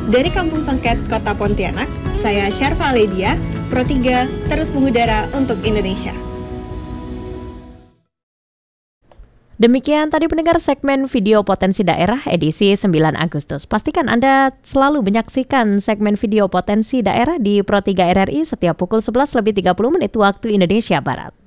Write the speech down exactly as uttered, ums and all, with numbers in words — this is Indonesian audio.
Dari Kampung Songket, Kota Pontianak, saya Syarfa Ledia, Pro tiga terus mengudara untuk Indonesia. Demikian tadi pendengar segmen video potensi daerah edisi sembilan Agustus. Pastikan Anda selalu menyaksikan segmen video potensi daerah di Pro tiga R R I setiap pukul sebelas lebih tiga puluh menit waktu Indonesia Barat.